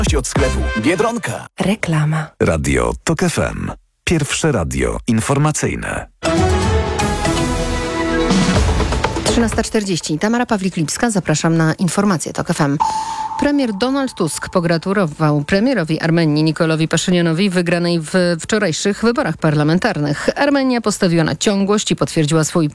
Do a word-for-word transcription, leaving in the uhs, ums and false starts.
od sklepu Biedronka. Reklama. Radio TOK F M. Pierwsze radio informacyjne. trzynasta czterdzieści. Tamara Pawlik-Lipska. Zapraszam na informacje TOK F M. Premier Donald Tusk pogratulował premierowi Armenii Nikolowi Paszynianowi wygranej w wczorajszych wyborach parlamentarnych. Armenia postawiła na ciągłość i potwierdziła swój